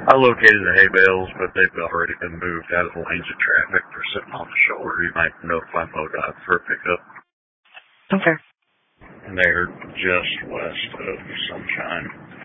I located the hay bales, but they've already been moved out of the lanes of traffic. They're sitting on the shoulder. You might notify MoDOT for a pickup. Okay. And they're just west of Sunshine.